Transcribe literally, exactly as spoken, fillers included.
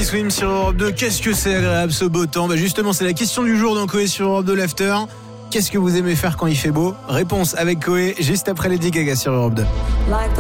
Swim sur Europe deux. Qu'est-ce que c'est agréable ce beau temps. Bah justement, c'est la question du jour dans Coé sur Europe deux l'After. Qu'est-ce que vous aimez faire quand il fait beau? Réponse avec Coé juste après Lady Gaga sur Europe deux.